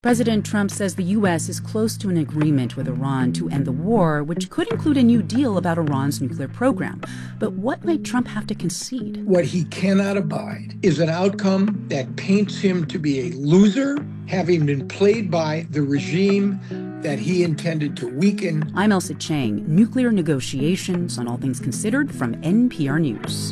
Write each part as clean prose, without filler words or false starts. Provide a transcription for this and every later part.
President Trump says the U.S. is close to an agreement with Iran to end the war, which could include a new deal about Iran's nuclear program. But what might Trump have to concede? What he cannot abide is an outcome that paints him to be a loser, having been played by the regime that he intended to weaken. I'm Elsa Chang. Nuclear negotiations on All Things Considered from NPR News.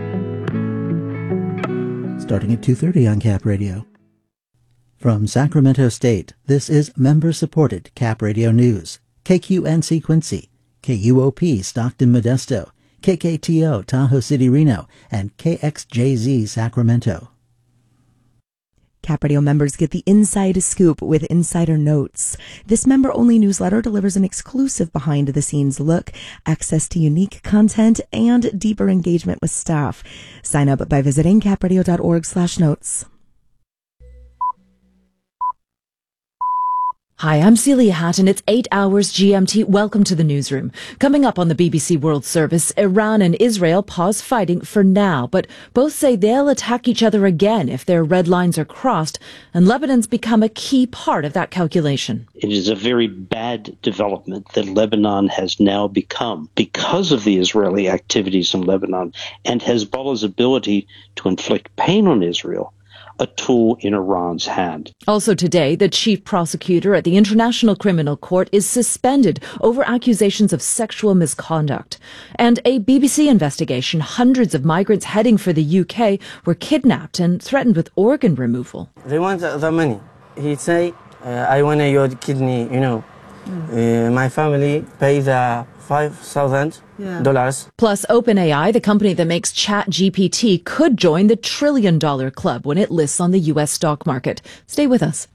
Starting at 2:30 on Cap Radio. From Sacramento State, this is member-supported Cap Radio News. KQNC Quincy, KUOP Stockton Modesto, KKTO Tahoe City Reno, and KXJZ Sacramento. Cap Radio members get the inside scoop with Insider Notes. This member-only newsletter delivers an exclusive behind-the-scenes look, access to unique content, and deeper engagement with staff. Sign up by visiting capradio.org/notes. Hi, I'm Celia Hatton. It's 8 hours GMT. Welcome to the newsroom. Coming up on the BBC World Service, Iran and Israel pause fighting for now, but both say they'll attack each other again if their red lines are crossed, and Lebanon's become a key part of that calculation. It is a very bad development that Lebanon has now become, because of the Israeli activities in Lebanon and Hezbollah's ability to inflict pain on Israel, a tool in Iran's hand. Also today, the chief prosecutor at the International Criminal Court is suspended over accusations of sexual misconduct. And a BBC investigation, hundreds of migrants heading for the UK were kidnapped and threatened with organ removal. They want the money. He say, I want your kidney, my family pays $5,000. Plus, OpenAI, the company that makes ChatGPT, could join the $1 trillion club when it lists on the U.S. stock market. Stay with us.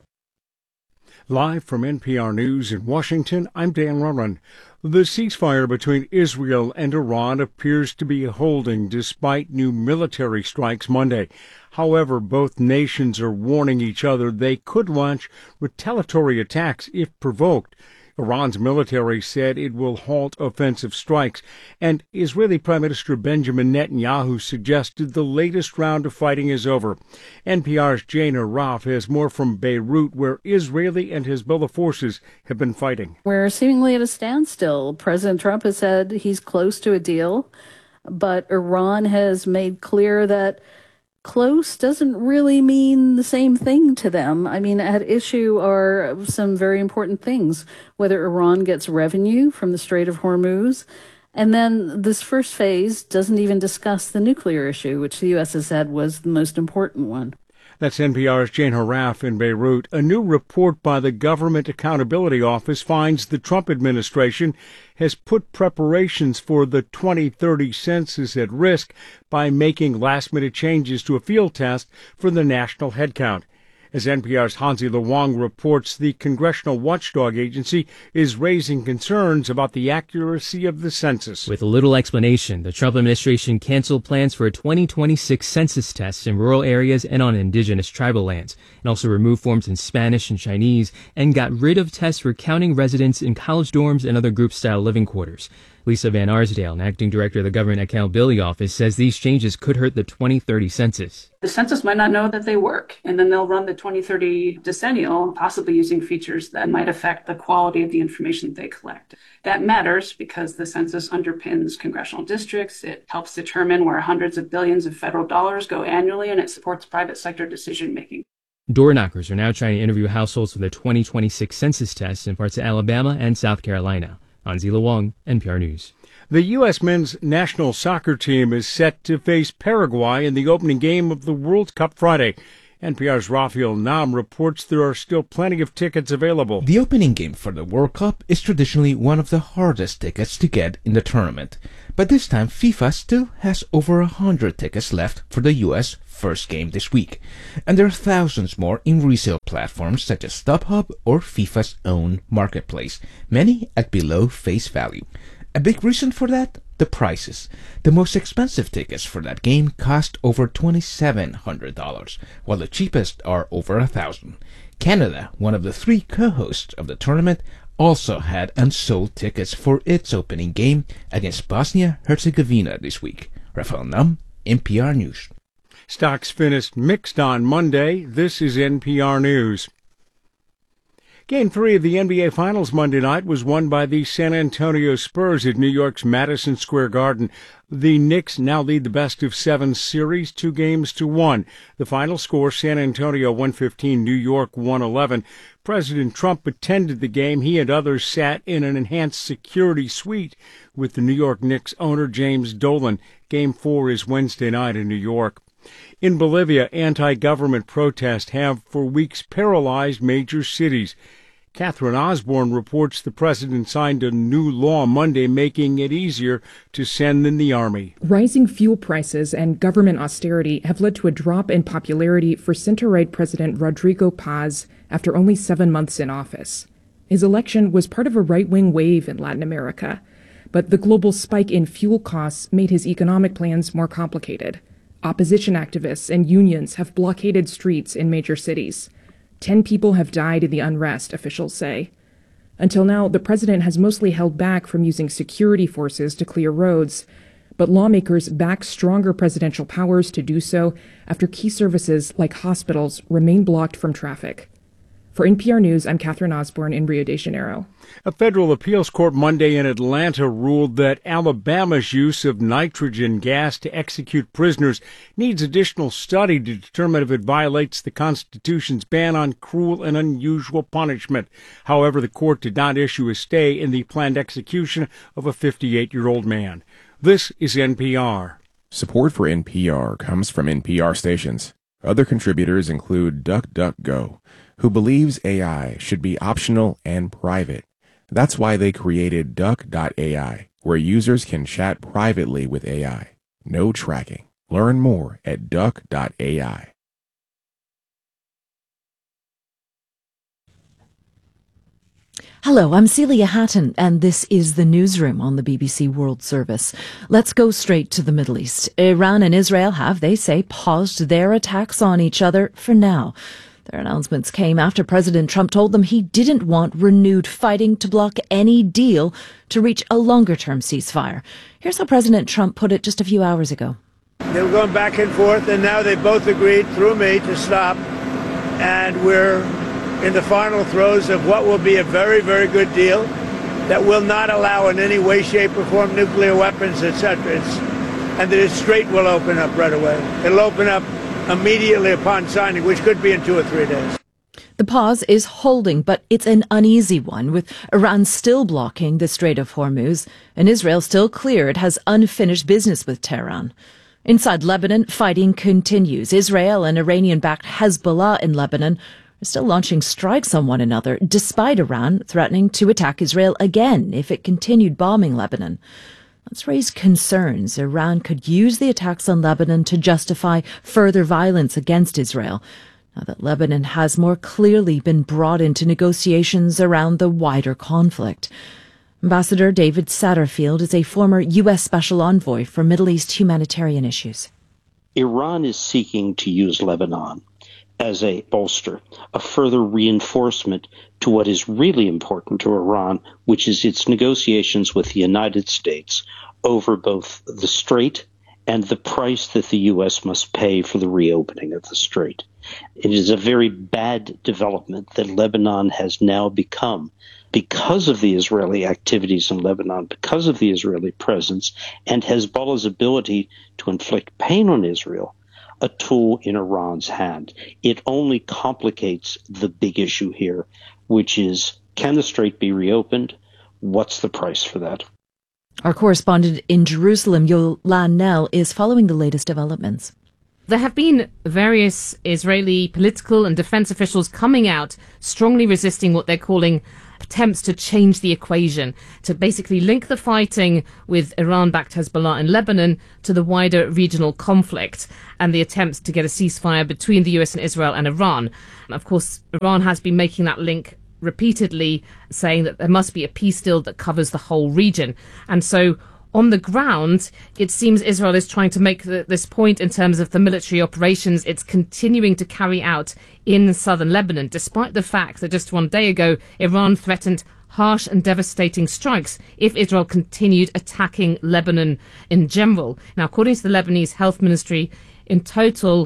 Live from NPR News in Washington, I'm Dan Rudran. The ceasefire between Israel and Iran appears to be holding despite new military strikes Monday. However, both nations are warning each other they could launch retaliatory attacks if provoked. Iran's military said it will halt offensive strikes, and Israeli Prime Minister Benjamin Netanyahu suggested the latest round of fighting is over. NPR's Jane Araf has more from Beirut, where Israeli and Hezbollah forces have been fighting. We're seemingly at a standstill. President Trump has said he's close to a deal, but Iran has made clear that close doesn't really mean the same thing to them. I mean, at issue are some very important things, whether Iran gets revenue from the Strait of Hormuz. And then this first phase doesn't even discuss the nuclear issue, which the U.S. has said was the most important one. That's NPR's Jane Haraf in Beirut. A new report by the Government Accountability Office finds the Trump administration has put preparations for the 2030 census at risk by making last-minute changes to a field test for the national headcount. As NPR's Hansi Lewang reports, the Congressional Watchdog Agency is raising concerns about the accuracy of the census. With little explanation, the Trump administration canceled plans for a 2026 census test in rural areas and on indigenous tribal lands, and also removed forms in Spanish and Chinese, and got rid of tests for counting residents in college dorms and other group-style living quarters. Lisa Van Arsdale, an acting director of the Government Accountability Office, says these changes could hurt the 2030 census. The census might not know that they work, and then they'll run the 2030 decennial, possibly using features that might affect the quality of the information they collect. That matters because the census underpins congressional districts. It helps determine where hundreds of billions of federal dollars go annually, and it supports private sector decision-making. Door knockers are now trying to interview households for the 2026 census test in parts of Alabama and South Carolina. Hansi Lewang, NPR News. The U.S. men's national soccer team is set to face Paraguay in the opening game of the World Cup Friday. NPR's Rafael Nam reports there are still plenty of tickets available. The opening game for the World Cup is traditionally one of the hardest tickets to get in the tournament. But this time, FIFA still has over 100 tickets left for the U.S. first game this week. And there are thousands more in resale platforms such as StubHub or FIFA's own marketplace, many at below face value. A big reason for that? The prices. The most expensive tickets for that game cost over $2,700, while the cheapest are over $1,000. Canada, one of the 3 co-hosts of the tournament, also had unsold tickets for its opening game against Bosnia-Herzegovina this week. Rafael Nam, NPR News. Stocks finished mixed on Monday. This is NPR News. Game 3 of the NBA Finals Monday night was won by the San Antonio Spurs at New York's Madison Square Garden. The Knicks now lead the best-of-7 series 2-1. The final score, San Antonio 115, New York 111. President Trump attended the game. He and others sat in an enhanced security suite with the New York Knicks owner James Dolan. Game 4 is Wednesday night in New York. In Bolivia, anti-government protests have for weeks paralyzed major cities. Catherine Osborne reports the president signed a new law Monday making it easier to send in the army. Rising fuel prices and government austerity have led to a drop in popularity for center-right President Rodrigo Paz after only 7 months in office. His election was part of a right-wing wave in Latin America, but the global spike in fuel costs made his economic plans more complicated. Opposition activists and unions have blockaded streets in major cities. 10 people have died in the unrest, officials say. Until now, the president has mostly held back from using security forces to clear roads, but lawmakers back stronger presidential powers to do so after key services like hospitals remain blocked from traffic. For NPR News, I'm Catherine Osborne in Rio de Janeiro. A federal appeals court Monday in Atlanta ruled that Alabama's use of nitrogen gas to execute prisoners needs additional study to determine if it violates the Constitution's ban on cruel and unusual punishment. However, the court did not issue a stay in the planned execution of a 58-year-old man. This is NPR. Support for NPR comes from NPR stations. Other contributors include DuckDuckGo, who believes AI should be optional and private. That's why they created Duck.ai, where users can chat privately with AI. No tracking. Learn more at Duck.ai. Hello, I'm Celia Hatton, and this is the Newsroom on the BBC World Service. Let's go straight to the Middle East. Iran and Israel have, they say, paused their attacks on each other for now. Their announcements came after President Trump told them he didn't want renewed fighting to block any deal to reach a longer-term ceasefire. Here's how President Trump put it just a few hours ago. They were going back and forth, and now they both agreed through me to stop, and we're in the final throes of what will be a very, very good deal that will not allow in any way, shape, or form nuclear weapons, etc. And the Strait will open up right away. It'll open up immediately upon signing, which could be in 2 or 3 days. The pause is holding, but it's an uneasy one, with Iran still blocking the Strait of Hormuz and Israel still clear it has unfinished business with Tehran. Inside Lebanon, fighting continues. Israel and Iranian-backed Hezbollah in Lebanon are still launching strikes on one another, despite Iran threatening to attack Israel again if it continued bombing Lebanon. That's raised concerns Iran could use the attacks on Lebanon to justify further violence against Israel, now that Lebanon has more clearly been brought into negotiations around the wider conflict. Ambassador David Satterfield is a former U.S. Special Envoy for Middle East humanitarian issues. Iran is seeking to use Lebanon as a bolster, a further reinforcement to what is really important to Iran, which is its negotiations with the United States over both the Strait and the price that the U.S. must pay for the reopening of the Strait. It is a very bad development that Lebanon has now become, because of the Israeli activities in Lebanon, because of the Israeli presence, and Hezbollah's ability to inflict pain on Israel, a tool in Iran's hand. It only complicates the big issue here, which is, can the Strait be reopened? What's the price for that? Our correspondent in Jerusalem, Yolan Nell, is following the latest developments. There have been various Israeli political and defense officials coming out strongly resisting what they're calling attempts to change the equation, to basically link the fighting with Iran-backed Hezbollah in Lebanon to the wider regional conflict and the attempts to get a ceasefire between the US and Israel and Iran. Of course, Iran has been making that link repeatedly, saying that there must be a peace deal that covers the whole region. And so on the ground, it seems Israel is trying to make this point in terms of the military operations it's continuing to carry out in southern Lebanon, despite the fact that just 1 day ago, Iran threatened harsh and devastating strikes if Israel continued attacking Lebanon in general. Now, according to the Lebanese Health Ministry, in total,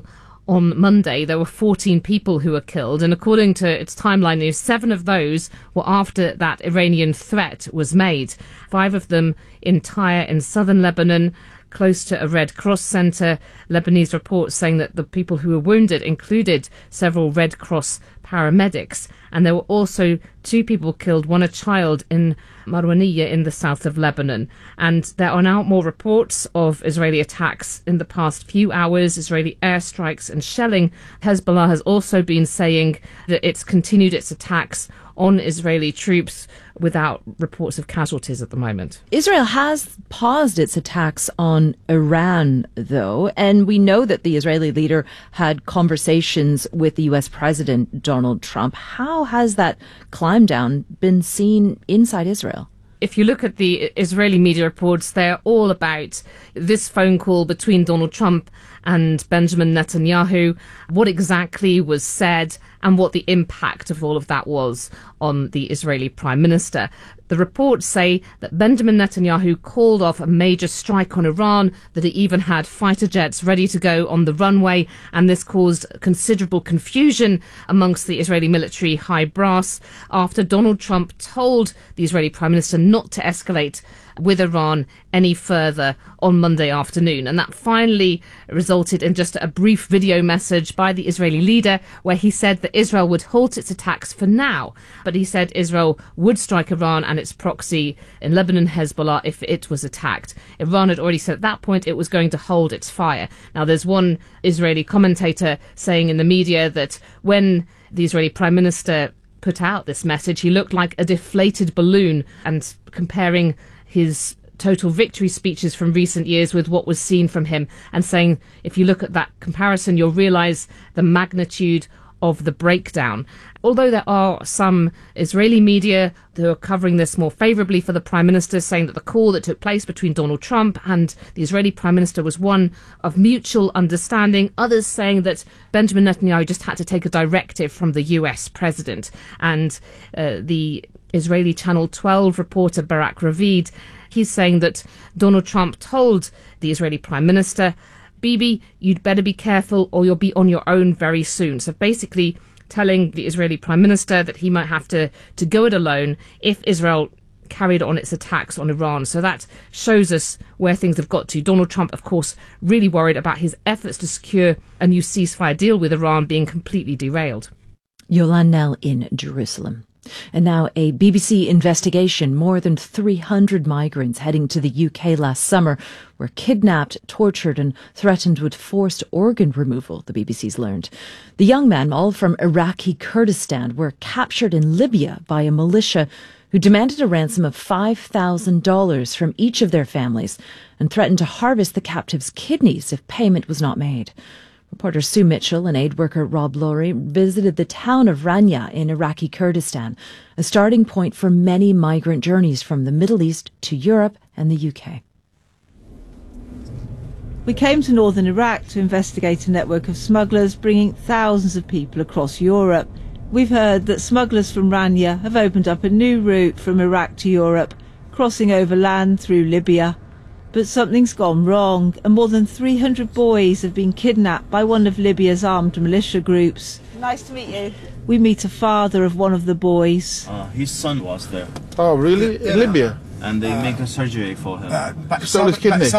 on Monday, there were 14 people who were killed, and according to its timeline, 7 of those were after that Iranian threat was made. 5 of them in Tyre in southern Lebanon, close to a Red Cross centre. Lebanese reports saying that the people who were wounded included several Red Cross paramedics, and there were also 2 people killed, one a child, in Marwaniyah in the south of Lebanon. And there are now more reports of Israeli attacks in the past few hours, Israeli airstrikes and shelling. Hezbollah has also been saying that it's continued its attacks on Israeli troops without reports of casualties at the moment. Israel has paused its attacks on Iran, though, and we know that the Israeli leader had conversations with the U.S. President Donald Trump. How has that climb down been seen inside Israel? If you look at the Israeli media reports, they're all about this phone call between Donald Trump and Benjamin Netanyahu, what exactly was said and what the impact of all of that was on the Israeli Prime Minister. The reports say that Benjamin Netanyahu called off a major strike on Iran, that he even had fighter jets ready to go on the runway, and this caused considerable confusion amongst the Israeli military high brass after Donald Trump told the Israeli Prime Minister not to escalate with Iran any further on Monday afternoon. And that finally resulted in just a brief video message by the Israeli leader where he said that Israel would halt its attacks for now. But he said Israel would strike Iran and its proxy in Lebanon, Hezbollah, if it was attacked. Iran had already said at that point it was going to hold its fire. Now, there's one Israeli commentator saying in the media that when the Israeli Prime Minister put out this message, he looked like a deflated balloon, and comparing his total victory speeches from recent years with what was seen from him, and saying if you look at that comparison, you'll realise the magnitude of the breakdown. Although there are some Israeli media who are covering this more favourably for the Prime Minister, saying that the call that took place between Donald Trump and the Israeli Prime Minister was one of mutual understanding. Others saying that Benjamin Netanyahu just had to take a directive from the US President. And the Israeli Channel 12 reporter Barak Ravid, he's saying that Donald Trump told the Israeli Prime Minister, Bibi, you'd better be careful or you'll be on your own very soon. So basically telling the Israeli Prime Minister that he might have to go it alone if Israel carried on its attacks on Iran. So that shows us where things have got to. Donald Trump, of course, really worried about his efforts to secure a new ceasefire deal with Iran being completely derailed. Yolande Knell in Jerusalem. And now a BBC investigation. More than 300 migrants heading to the UK last summer were kidnapped, tortured and threatened with forced organ removal, the BBC's learned. The young men, all from Iraqi Kurdistan, were captured in Libya by a militia who demanded a ransom of $5,000 from each of their families and threatened to harvest the captives' kidneys if payment was not made. Reporter Sue Mitchell and aid worker Rob Laurie visited the town of Rania in Iraqi Kurdistan, a starting point for many migrant journeys from the Middle East to Europe and the UK. We came to northern Iraq to investigate a network of smugglers bringing thousands of people across Europe. We've heard that smugglers from Rania have opened up a new route from Iraq to Europe, crossing over land through Libya. But something's gone wrong, and more than 300 boys have been kidnapped by one of Libya's armed militia groups. Nice to meet you. We meet a father of one of the boys. His son was there. Oh, really? In Libya? And they make a surgery for him. Stole his kidney?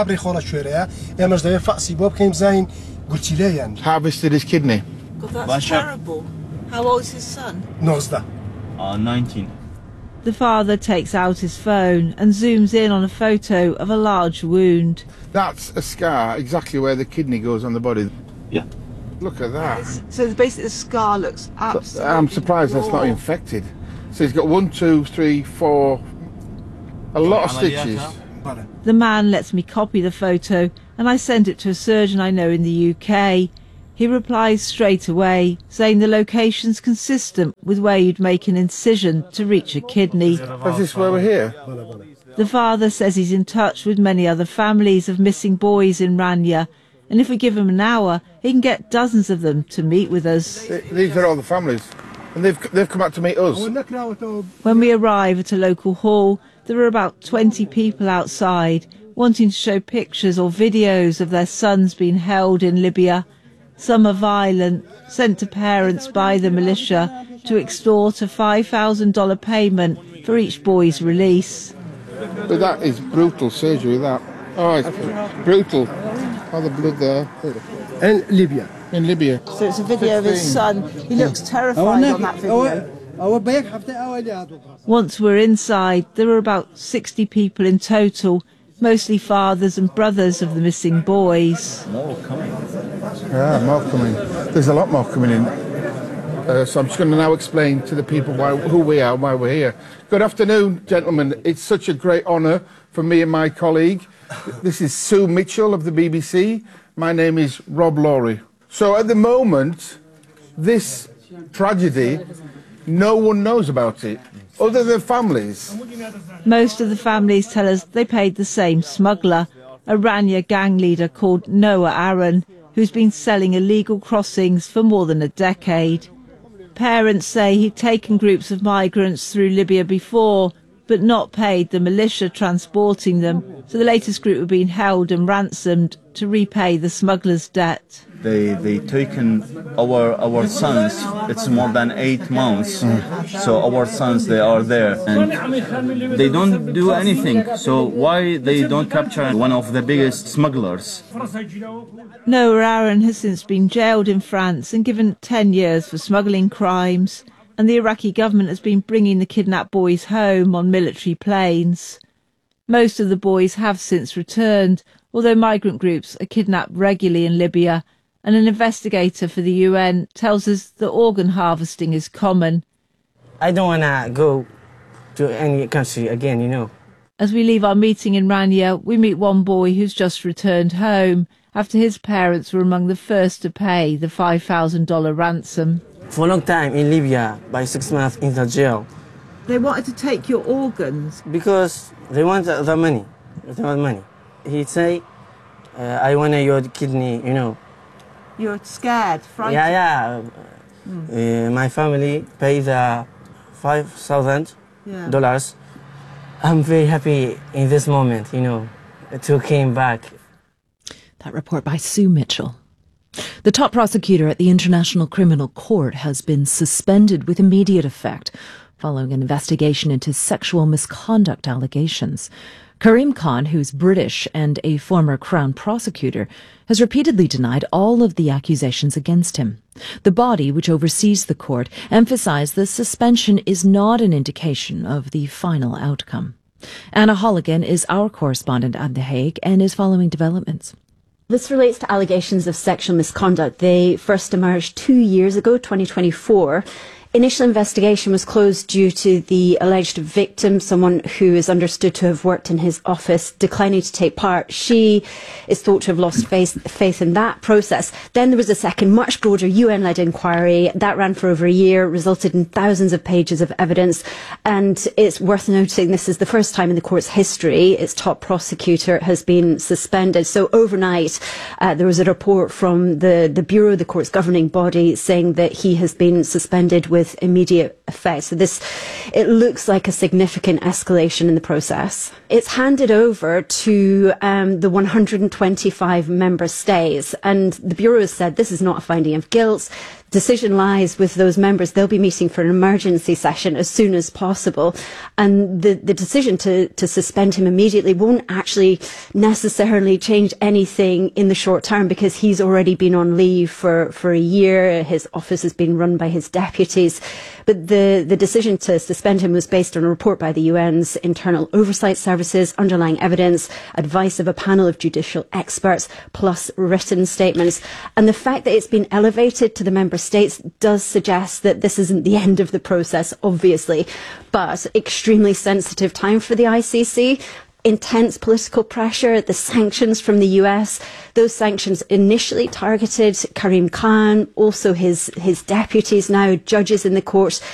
Harvested his kidney? God, that's terrible. How old is his son? 19. The father takes out his phone and zooms in on a photo of a large wound. That's a scar exactly where the kidney goes on the body. Yeah. Look at that. So basically the scar looks absolutely I'm surprised raw. that's not infected. So he's got 1, 2, 3, 4, a lot of stitches. The man lets me copy the photo and I send it to a surgeon I know in the UK. He replies straight away, saying the location's consistent with where you'd make an incision to reach a kidney. Is this where we're here? The father says he's in touch with many other families of missing boys in Rania, and if we give him an hour, he can get dozens of them to meet with us. These are all the families, and they've come out to meet us. When we arrive at a local hall, there are about 20 people outside, wanting to show pictures or videos of their sons being held in Libya. Some are violent, sent to parents by the militia to extort a $5,000 payment for each boy's release. But that is brutal surgery, that. Oh, it's brutal. Oh, the blood there. In Libya. In Libya. So it's a video of his son. He looks terrified on that video. Once we're inside, there were about 60 people in total, mostly fathers and brothers of the missing boys. More coming. Yeah, more coming. There's a lot more coming in. So I'm just going to now explain to the people who we are and why we're here. Good afternoon, gentlemen. It's such a great honour for me and my colleague. This is Sue Mitchell of the BBC. My name is Rob Lawrie. So at the moment, this tragedy, no one knows about it, other than families. Most of the families tell us they paid the same smuggler, a Rania gang leader called Noah Aaron, who's been selling illegal crossings for more than a decade. Parents say he'd taken groups of migrants through Libya before, but not paid the militia transporting them, so the latest group were being held and ransomed to repay the smuggler's debt. They taken our sons. It's more than 8 months. So our sons, they are there and they don't do anything. So why they don't capture one of the biggest smugglers? Noah Aaron has since been jailed in France and given 10 years for smuggling crimes, and the Iraqi government has been bringing the kidnapped boys home on military planes. Most of the boys have since returned, although migrant groups are kidnapped regularly in Libya, and an investigator for the UN tells us that organ harvesting is common. I don't want to go to any country again, you know. As we leave our meeting in Rania, we meet one boy who's just returned home after his parents were among the first to pay the $5,000 ransom. For a long time in Libya, by 6 months in the jail. They wanted to take your organs? Because they want the money. They want money. He'd say, I want your kidney, you know. You're scared, frightened? Yeah. My family paid the $5,000. I'm very happy in this moment, you know, to came back. That report by Sue Mitchell. The top prosecutor at the International Criminal Court has been suspended with immediate effect following an investigation into sexual misconduct allegations. Karim Khan, who's British and a former Crown prosecutor, has repeatedly denied all of the accusations against him. The body, which oversees the court, emphasised the suspension is not an indication of the final outcome. Anna Holligan is our correspondent at The Hague and is following developments. This relates to allegations of sexual misconduct. They first emerged 2 years ago, 2024. Initial investigation was closed due to the alleged victim, someone who is understood to have worked in his office, declining to take part. She is thought to have lost faith in that process. Then there was a second, much broader UN-led inquiry that ran for over a year, resulted in thousands of pages of evidence. And it's worth noting this is the first time in the court's history its top prosecutor has been suspended. So overnight, there was a report from the Bureau, the court's governing body, saying that he has been suspended with immediate effect. So it looks like a significant escalation in the process. It's handed over to the 125 member states, and the Bureau has said this is not a finding of guilt. Decision lies with those members. They'll be meeting for an emergency session as soon as possible. And the decision to suspend him immediately won't actually necessarily change anything in the short term, because he's already been on leave for a year. His office has been run by his deputies. But the decision to suspend him was based on a report by the UN's internal oversight services, underlying evidence, advice of a panel of judicial experts, plus written statements. And the fact that it's been elevated to the member states does suggest that this isn't the end of the process, obviously, but extremely sensitive time for the ICC. Intense political pressure, the sanctions from the US. Those sanctions initially targeted Karim Khan, also his deputies, now judges in the court.